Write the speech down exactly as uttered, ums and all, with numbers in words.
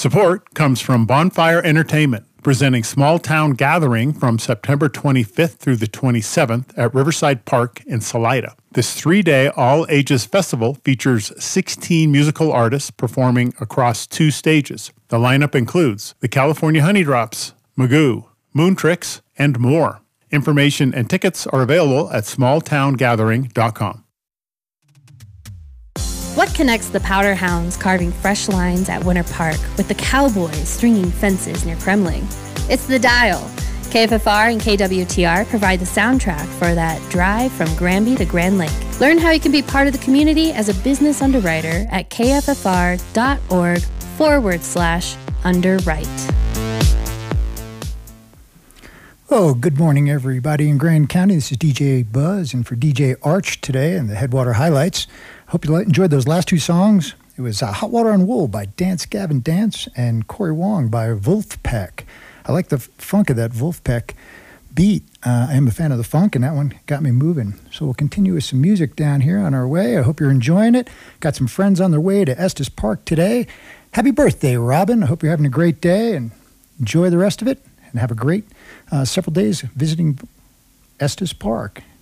Support comes from Bonfire Entertainment, presenting Small Town Gathering from September twenty-fifth through the twenty-seventh at Riverside Park in Salida. This three-day all-ages festival features sixteen musical artists performing across two stages. The lineup includes the California Honeydrops, Magoo, Moontricks, and more. Information and tickets are available at small town gathering dot com. What connects the Powder Hounds carving fresh lines at Winter Park with the Cowboys stringing fences near Kremling? It's The Dial. K F F R and K W T R provide the soundtrack for that drive from Granby to Grand Lake. Learn how you can be part of the community as a business underwriter at kffr.org forward slash underwrite. Oh, good morning, everybody in Grand County. This is D J Buzz, and for D J Arch today and the Headwater Highlights. Hope you enjoyed those last two songs. It was uh, Hot Water on Wool by Dance Gavin Dance and Corey Wong by Wolfpack. I like the funk of that Wolfpack beat. Uh, I am a fan of the funk, and that one got me moving. So we'll continue with some music down here on our way. I hope you're enjoying it. Got some friends on their way to Estes Park today. Happy birthday, Robin. I hope you're having a great day, and enjoy the rest of it, and have a great uh, several days visiting Estes Park.